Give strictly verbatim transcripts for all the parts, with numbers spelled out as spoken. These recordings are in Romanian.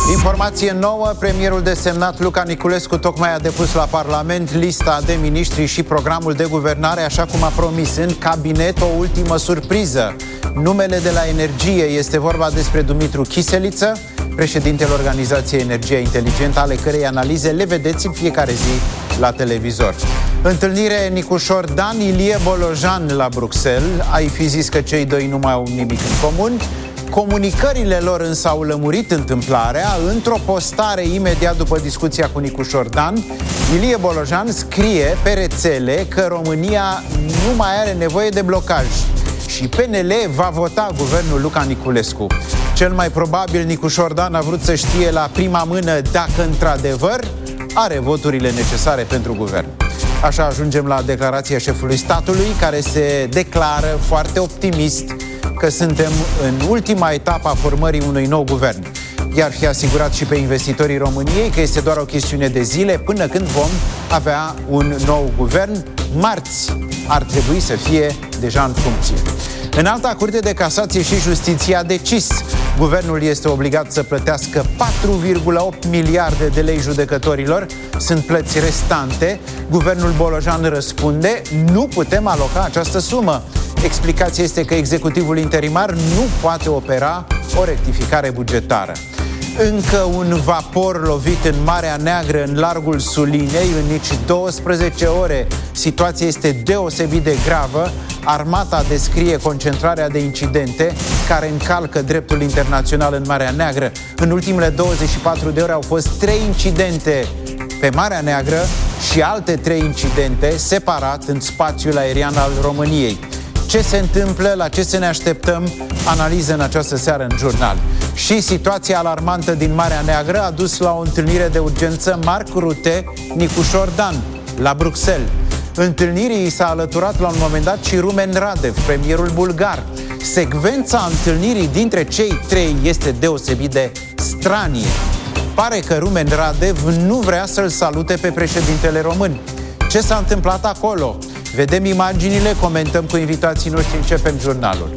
Informație nouă, premierul desemnat Luca Niculescu tocmai a depus la Parlament lista de miniștri și programul de guvernare, așa cum a promis. În cabinet o ultimă surpriză. Numele de la energie, este vorba despre Dumitru Chiseliță, președintele Organizației Energia Inteligentă, ale cărei analize le vedeți în fiecare zi la televizor. Întâlnire Nicușor-Dan, Ilie Bolojan la Bruxelles. Ai fi zis că cei doi nu mai au nimic în comun. Comunicările lor însă au lămurit întâmplarea. Într-o postare imediat după discuția cu Nicușor-Dan, Ilie Bolojan scrie pe rețele că România nu mai are nevoie de blocaj și P N L va vota guvernul Luca Niculescu. Cel mai probabil Nicușor-Dan a vrut să știe la prima mână dacă într-adevăr are voturile necesare pentru guvern. Așa ajungem la declarația șefului statului, care se declară foarte optimist că suntem în ultima etapă a formării unui nou guvern. I-ar fi asigurat și pe investitorii României că este doar o chestiune de zile până când vom avea un nou guvern. Marți ar trebui să fie deja în funcție. În Alta Curte de Casație și Justiție a decis: guvernul este obligat să plătească patru virgulă opt miliarde de lei judecătorilor. Sunt plăți restante. Guvernul Bolojan răspunde: nu putem aloca această sumă. Explicația este că executivul interimar nu poate opera o rectificare bugetară. Încă un vapor lovit în Marea Neagră, în largul Sulinei, în nici douăsprezece ore. Situația este deosebit de gravă. Armata descrie concentrarea de incidente care încalcă dreptul internațional în Marea Neagră. În ultimele douăzeci și patru de ore au fost trei incidente pe Marea Neagră și alte trei incidente separat în spațiul aerian al României. Ce se întâmplă, la ce să ne așteptăm, analiză în această seară în jurnal. Și situația alarmantă din Marea Neagră a dus la o întâlnire de urgență Marc Rutte Nicușor-Dan la Bruxelles. Întâlnirii s-a alăturat la un moment dat și Rumen Radev, premierul bulgar. Secvența întâlnirii dintre cei trei este deosebit de stranie. Pare că Rumen Radev nu vrea să-l salute pe președintele român. Ce s-a întâmplat acolo? Vedem imaginile, comentăm cu invitații noștri, începem jurnalul.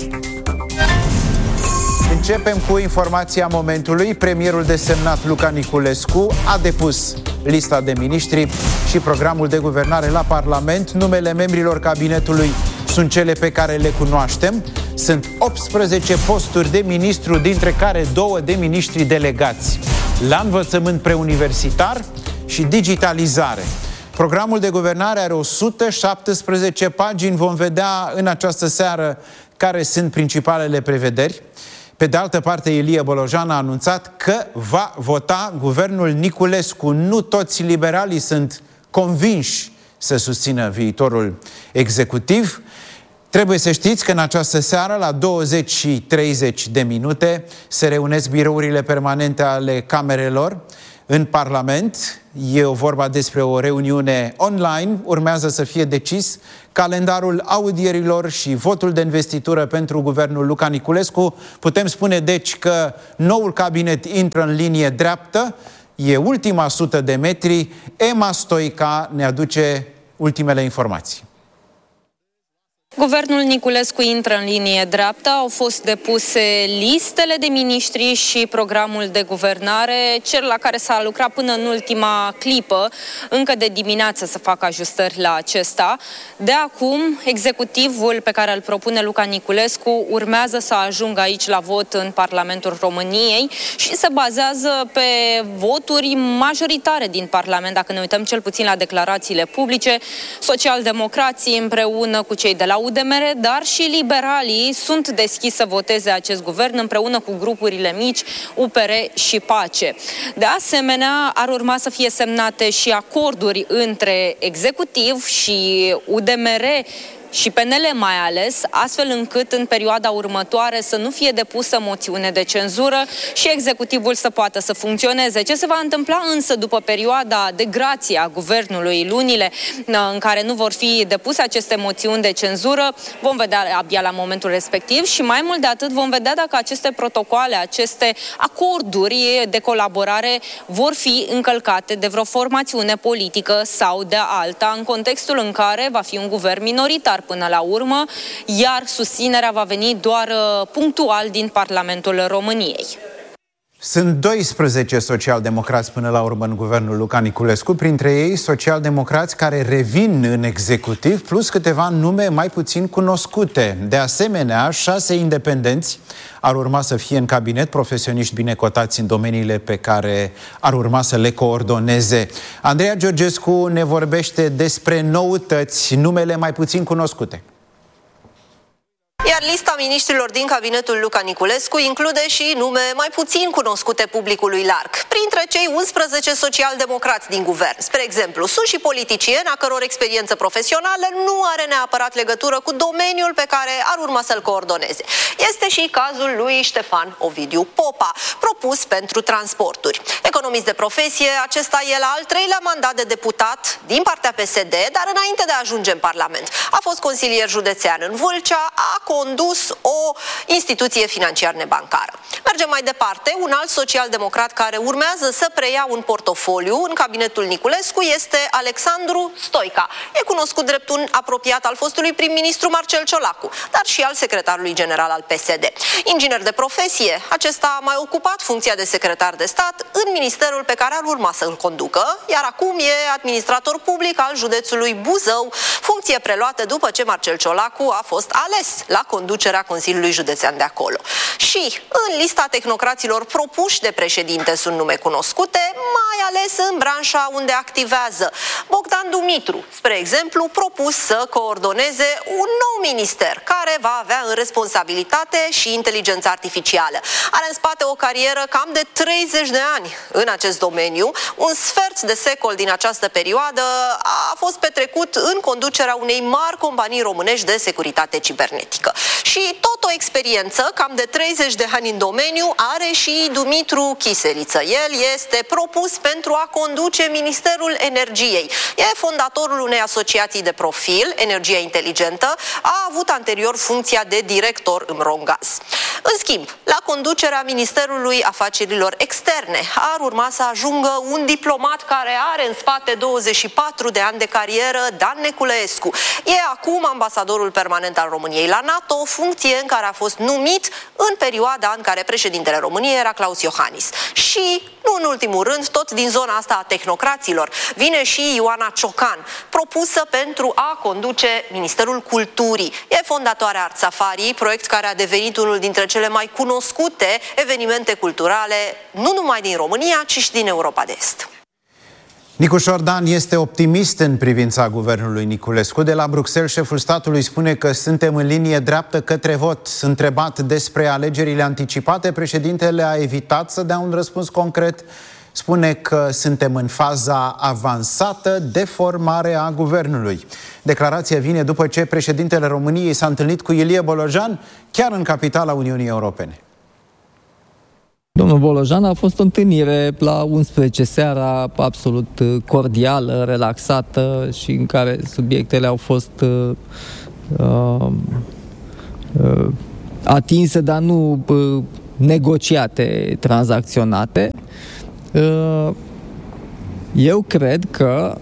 Începem cu informația momentului. Premierul desemnat Luca Niculescu a depus lista de miniștri și programul de guvernare la Parlament. Numele membrilor cabinetului sunt cele pe care le cunoaștem. Sunt optsprezece posturi de ministru, dintre care două de miniștri delegați la învățământ preuniversitar și digitalizare. Programul de guvernare are o sută șaptesprezece pagini. Vom vedea în această seară care sunt principalele prevederi. Pe de altă parte, Ilie Bolojan a anunțat că va vota guvernul Niculescu. Nu toți liberalii sunt convinși să susțină viitorul executiv. Trebuie să știți că în această seară, la douăzeci și treizeci de minute, se reunesc birourile permanente ale camerelor în Parlament. E o vorba despre o reuniune online. Urmează să fie decis calendarul audierilor și votul de investitură pentru guvernul Luca Niculescu. Putem spune deci că noul cabinet intră în linie dreaptă. E ultima sută de metri. Emma Stoica ne aduce ultimele informații. Guvernul Niculescu intră în linie dreaptă, au fost depuse listele de miniștri și programul de guvernare, cel la care s-a lucrat până în ultima clipă, încă de dimineață să facă ajustări la acesta. De acum, executivul pe care îl propune Luca Niculescu urmează să ajungă aici la vot în Parlamentul României și se bazează pe voturi majoritare din Parlament, dacă ne uităm cel puțin la declarațiile publice. Socialdemocrații împreună cu cei de la U D M R, dar și liberalii sunt deschiși să voteze acest guvern împreună cu grupurile mici U P R și Pace. De asemenea, ar urma să fie semnate și acorduri între executiv și U D M R și P N L mai ales, astfel încât în perioada următoare să nu fie depusă moțiune de cenzură și executivul să poată să funcționeze. Ce se va întâmpla însă după perioada de grație a guvernului, lunile în care nu vor fi depuse aceste moțiuni de cenzură, vom vedea abia la momentul respectiv și mai mult de atât vom vedea dacă aceste protocoale, aceste acorduri de colaborare vor fi încălcate de vreo formațiune politică sau de alta, în contextul în care va fi un guvern minoritar până la urmă, iar susținerea va veni doar punctual din Parlamentul României. Sunt doisprezece socialdemocrați până la urmă în guvernul Luca Niculescu, printre ei socialdemocrați care revin în executiv, plus câteva nume mai puțin cunoscute. De asemenea, șase independenți ar urma să fie în cabinet, profesioniști bine cotați în domeniile pe care ar urma să le coordoneze. Andreea Georgescu ne vorbește despre noutăți, numele mai puțin cunoscute. Iar lista miniștrilor din cabinetul Luca Niculescu include și nume mai puțin cunoscute publicului larg. Printre cei unsprezece socialdemocrați din guvern, spre exemplu, sunt și politicieni a căror experiență profesională nu are neapărat legătură cu domeniul pe care ar urma să-l coordoneze. Este și cazul lui Ștefan Ovidiu Popa, propus pentru transporturi. Economist de profesie, acesta e la al treilea mandat de deputat din partea P S D, dar înainte de a ajunge în Parlament. A fost consilier județean în Vâlcea, a condus o instituție financiar nebancară. Mergem mai departe, un alt social-democrat care urmează să preia un portofoliu în cabinetul Niculescu este Alexandru Stoica. E cunoscut drept un apropiat al fostului prim-ministru Marcel Ciolacu, dar și al secretarului general al P S D. Inginer de profesie, acesta a mai ocupat funcția de secretar de stat în ministerul pe care ar urma să îl conducă, iar acum e administrator public al județului Buzău, funcție preluată după ce Marcel Ciolacu a fost ales la conducerea Consiliului Județean de acolo. Și în lista tehnocraților propuși de președinte sunt nume cunoscute, mai ales în branșa unde activează. Bogdan Dumitru, spre exemplu, propus să coordoneze un nou minister care va avea în responsabilitate și inteligența artificială. Are în spate o carieră cam de treizeci de ani în acest domeniu. Un sfert de secol din această perioadă a fost petrecut în conducerea unei mari companii românești de securitate cibernetică. Și tot o experiență, cam de treizeci de ani în domeniu, are și Dumitru Chiseliță. El este propus pentru a conduce Ministerul Energiei. E fondatorul unei asociații de profil, Energia Inteligentă, a avut anterior funcția de director în Romgaz. În schimb, la conducerea Ministerului Afacerilor Externe ar urma să ajungă un diplomat care are în spate douăzeci și patru de ani de carieră, Dan Neculescu. E acum ambasadorul permanent al României la NATO, o funcție în care a fost numit în perioada în care președintele României era Claus Iohannis. Și, nu în ultimul rând, tot din zona asta a tehnocraților, vine și Ioana Ciocan, propusă pentru a conduce Ministerul Culturii. E fondatoarea Art Safari, proiect care a devenit unul dintre cele mai cunoscute evenimente culturale, nu numai din România, ci și din Europa de Est. Nicu Șordan este optimist în privința guvernului Niculescu. De la Bruxelles, șeful statului spune că suntem în linie dreaptă către vot. Întrebat despre alegerile anticipate, președintele a evitat să dea un răspuns concret. Spune că suntem în faza avansată de formare a guvernului. Declarația vine după ce președintele României s-a întâlnit cu Ilie Bolojan, chiar în capitala Uniunii Europene. Domnul Bolojan, a fost o întâlnire la unsprezece seara, absolut cordială, relaxată și în care subiectele au fost uh, uh, atinse, dar nu uh, negociate, tranzacționate. Uh, eu cred că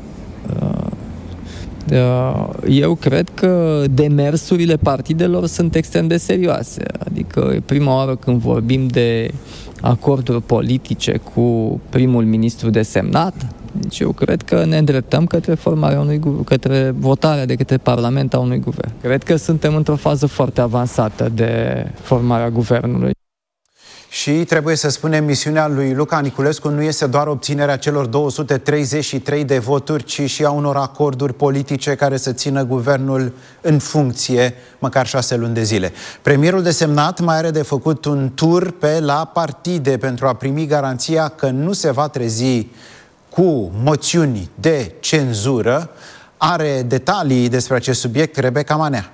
uh, Eu cred că demersurile partidelor sunt extrem de serioase. Adică e prima oară când vorbim de acorduri politice cu primul ministru desemnat. Deci eu cred că ne îndreptăm către formarea unui către votarea de către Parlament a unui guvern. Cred că suntem într-o fază foarte avansată de formarea guvernului. Și trebuie să spunem, misiunea lui Luca Niculescu nu este doar obținerea celor două sute treizeci și trei de voturi, ci și a unor acorduri politice care să țină guvernul în funcție măcar șase luni de zile. Premierul desemnat mai are de făcut un tur pe la partide pentru a primi garanția că nu se va trezi cu moțiuni de cenzură. Are detalii despre acest subiect Rebecca Manea.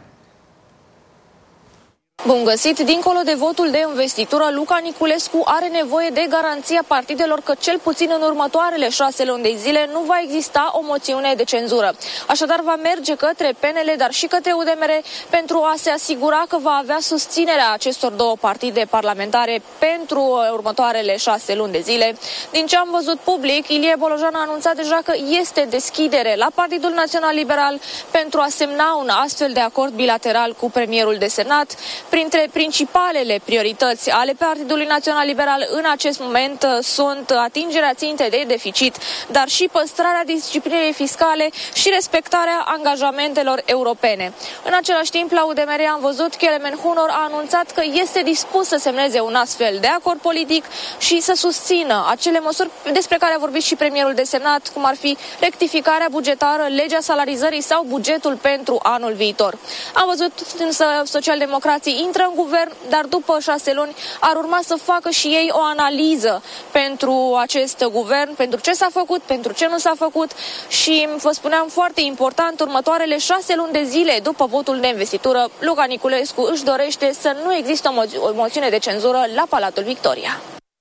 Bun găsit! Dincolo de votul de investitură, Luca Niculescu are nevoie de garanția partidelor că cel puțin în următoarele șase luni de zile nu va exista o moțiune de cenzură. Așadar va merge către P N L, dar și către U D M R pentru a se asigura că va avea susținerea acestor două partide parlamentare pentru următoarele șase luni de zile. Din ce am văzut public, Ilie Bolojan a anunțat deja că este deschidere la Partidul Național Liberal pentru a semna un astfel de acord bilateral cu premierul desemnat. Printre principalele priorități ale Partidului Național Liberal în acest moment sunt atingerea țintei de deficit, dar și păstrarea disciplinei fiscale și respectarea angajamentelor europene. În același timp, la U D M R am văzut că Kelemen Hunor a anunțat că este dispus să semneze un astfel de acord politic și să susțină acele măsuri despre care a vorbit și premierul desemnat, cum ar fi rectificarea bugetară, legea salarizării sau bugetul pentru anul viitor. Am văzut însă socialdemocrații intră în guvern, dar după șase luni ar urma să facă și ei o analiză pentru acest guvern, pentru ce s-a făcut, pentru ce nu s-a făcut și, vă spuneam, foarte important, următoarele șase luni de zile după votul de investitură, Luca Niculescu își dorește să nu există o, mo- o moțiune de cenzură la Palatul Victoria.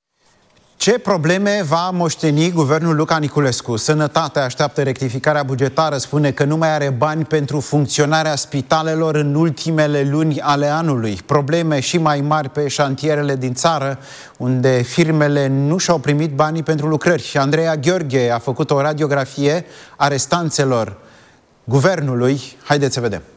Ce probleme va moșteni guvernul Luca Niculescu? Sănătatea așteaptă rectificarea bugetară, spune că nu mai are bani pentru funcționarea spitalelor în ultimele luni ale anului. Probleme și mai mari pe șantierele din țară, unde firmele nu și-au primit banii pentru lucrări. Andreea Gheorghe a făcut o radiografie a restanțelor guvernului. Haideți să vedem.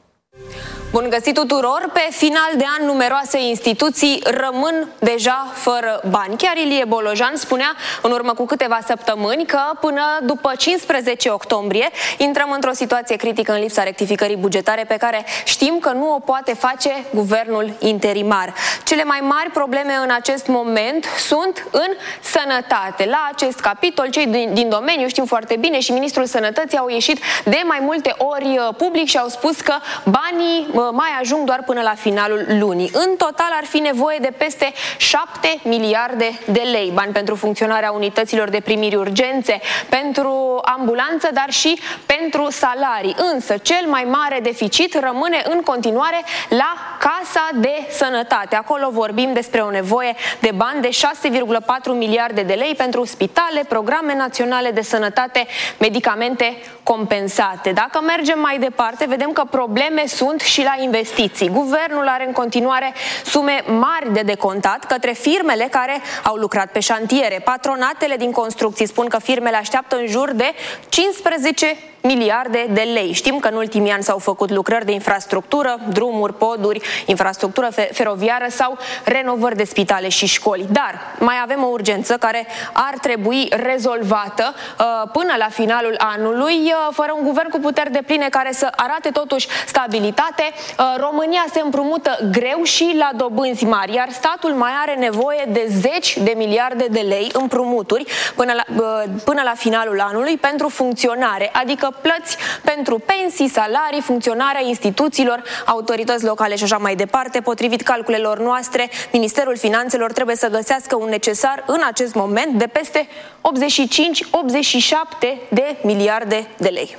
Bun găsit tuturor! Pe final de an, numeroase instituții rămân deja fără bani. Chiar Ilie Bolojan spunea în urmă cu câteva săptămâni că până după cincisprezece octombrie intrăm într-o situație critică în lipsa rectificării bugetare pe care știm că nu o poate face guvernul interimar. Cele mai mari probleme în acest moment sunt în sănătate. La acest capitol, cei din, din domeniu știm foarte bine și Ministrul Sănătății au ieșit de mai multe ori public și au spus că banii mai ajung doar până la finalul lunii. În total ar fi nevoie de peste șapte miliarde de lei, bani pentru funcționarea unităților de primiri urgențe, pentru ambulanță, dar și pentru salarii. Însă cel mai mare deficit rămâne în continuare la Casa de Sănătate. Acolo vorbim despre o nevoie de bani de șase virgulă patru miliarde de lei pentru spitale, programe naționale de sănătate, medicamente compensate. Dacă mergem mai departe, vedem că probleme sunt și la investiții. Guvernul are în continuare sume mari de decontat către firmele care au lucrat pe șantiere. Patronatele din construcții spun că firmele așteaptă în jur de cincisprezece miliarde de lei. Știm că în ultimii ani s-au făcut lucrări de infrastructură, drumuri, poduri, infrastructură feroviară sau renovări de spitale și școli. Dar mai avem o urgență care ar trebui rezolvată uh, până la finalul anului, uh, fără un guvern cu puteri depline care să arate totuși stabilitate. Uh, România se împrumută greu și la dobânzi mari, iar statul mai are nevoie de zeci de miliarde de lei împrumuturi până la, uh, până la finalul anului pentru funcționare, adică plăți pentru pensii, salarii, funcționarea instituțiilor, autorități locale și așa mai departe. Potrivit calculelor noastre, Ministerul Finanțelor trebuie să găsească un necesar în acest moment de peste optzeci și cinci optzeci și șapte de miliarde de lei.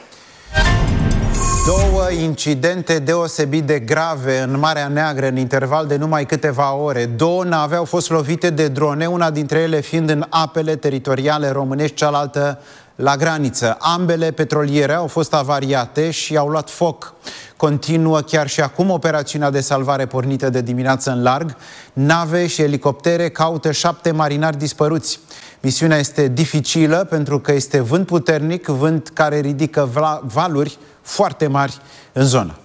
Două incidente deosebit de grave în Marea Neagră în interval de numai câteva ore. Două nave au fost lovite de drone, una dintre ele fiind în apele teritoriale românești, cealaltă la graniță. Ambele petroliere au fost avariate și au luat foc. Continuă chiar și acum operațiunea de salvare pornită de dimineață în larg. Nave și elicoptere caută șapte marinari dispăruți. Misiunea este dificilă pentru că este vânt puternic, vânt care ridică valuri foarte mari în zonă.